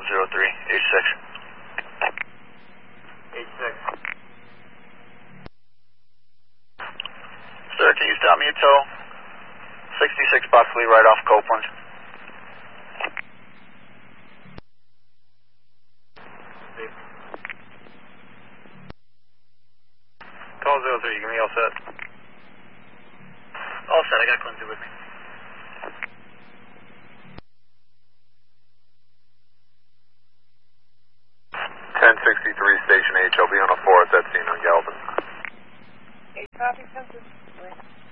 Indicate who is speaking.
Speaker 1: 86.
Speaker 2: 86.
Speaker 1: Sir, can you stop me at tow? 66 Buckley, right off Copeland. Call 03, you give me all set?
Speaker 2: All set, I got Quincy with me.
Speaker 3: 1063 Station H, I'll be on a 4 at that scene on Galvin.
Speaker 4: Copy, 1063.